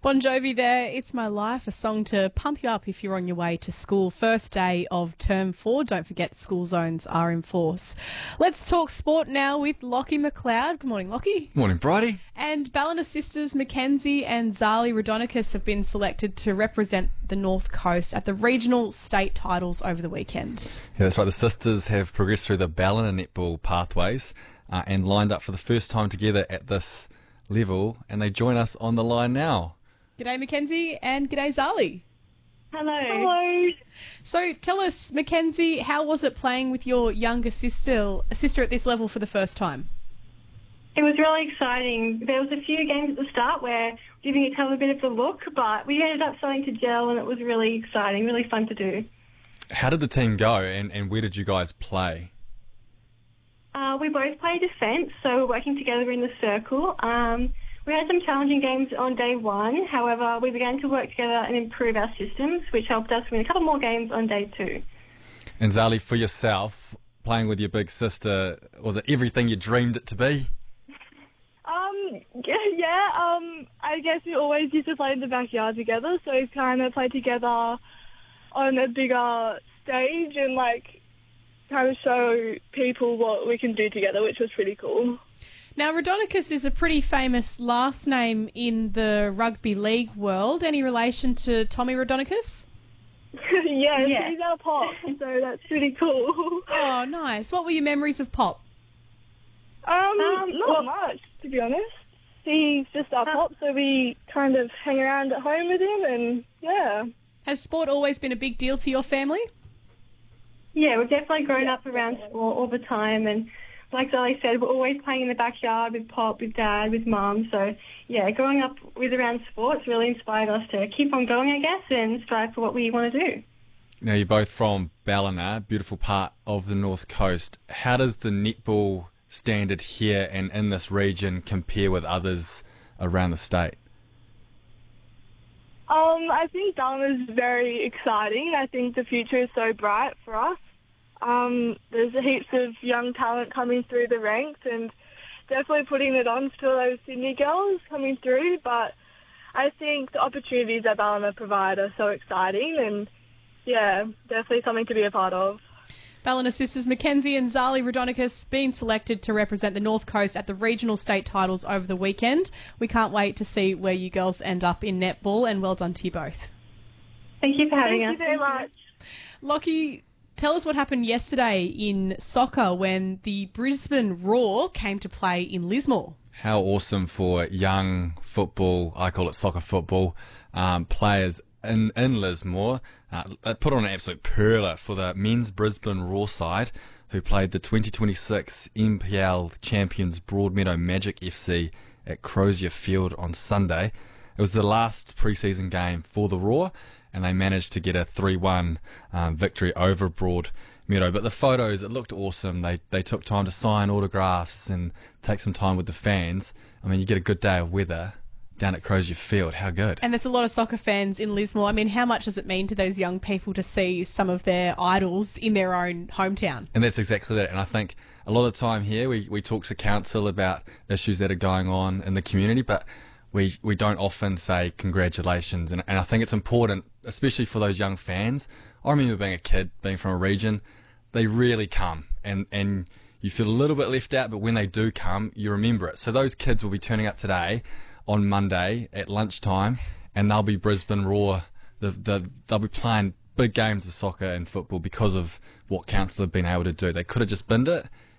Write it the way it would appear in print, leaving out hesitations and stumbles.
Bon Jovi there, It's My Life, a song to pump you up if you're on your way to school. First day of term 4. Don't forget school zones are in force. Let's talk sport now with Lockie McLeod. Good morning, Lockie. Morning, Bridie. And Ballina sisters Mackenzie and Zali Radonicus have been selected to represent the North Coast at the regional state titles over the weekend. Yeah, that's right. The sisters have progressed through the Ballina netball pathways and lined up for the first time together at this level, and they join us on the line now. G'day Mackenzie and g'day Zali. Hello. Hello. So tell us, Mackenzie, how was it playing with your younger sister at this level for the first time? It was really exciting. There was a few games at the start where giving each other a bit of a look, but we ended up starting to gel, and it was really exciting, really fun to do. How did the team go, and where did you guys play? We both play defence, so we're working together in the circle. We had some challenging games on day one. However, we began to work together and improve our systems, which helped us win a couple more games on day 2. And Zali, for yourself, playing with your big sister, was it everything you dreamed it to be? I guess we always used to play in the backyard together, so we kind of played together on a bigger stage and kind of show people what we can do together, which was pretty cool. Now, Radonicus is a pretty famous last name in the rugby league world. Any relation to Tommy Radonicus? Yeah, he's our pop, so that's pretty cool. Oh, nice. What were your memories of Pop? Not much, to be honest. He's just our pop, so we kind of hang around at home with him, and yeah. Has sport always been a big deal to your family? Yeah, we've definitely grown up around sport all the time, and like Zoe said, we're always playing in the backyard with Pop, with Dad, with Mum. So, yeah, growing up with around sports really inspired us to keep on going, I guess, and strive for what we want to do. Now, you're both from Ballina, beautiful part of the North Coast. How does the netball standard here and in this region compare with others around the state? I think Ballina is very exciting. I think the future is so bright for us. There's heaps of young talent coming through the ranks and definitely putting it on to those Sydney girls coming through. But I think the opportunities that Ballina provide are so exciting and, yeah, definitely something to be a part of. Ballina sisters Mackenzie and Zali Radonicus being selected to represent the North Coast at the regional state titles over the weekend. We can't wait to see where you girls end up in netball, and well done to you both. Thank you for having us. Thank you very much. Lockie, tell us what happened yesterday in soccer when the Brisbane Roar came to play in Lismore. How awesome for young football, I call it soccer football, players in Lismore. Put on an absolute perler for the men's Brisbane Roar side, who played the 2026 NPL champions Broadmeadow Magic FC at Crozier Field on Sunday. It was the last pre-season game for the Roar, and they managed to get a 3-1 victory over Broadmeadow. But the photos, it looked awesome. They took time to sign autographs and take some time with the fans. I mean, you get a good day of weather down at Crozier Field. How good. And there's a lot of soccer fans in Lismore. I mean, how much does it mean to those young people to see some of their idols in their own hometown? And that's exactly that. And I think a lot of the time here we talk to council about issues that are going on in the community, but we don't often say congratulations. And I think it's important, especially for those young fans. I remember being a kid, being from a region, they really come and you feel a little bit left out, but when they do come, you remember it. So those kids will be turning up today on Monday at lunchtime, and they'll be Brisbane Roar. They'll be playing big games of soccer and football because of what council have been able to do. They could have just binned it,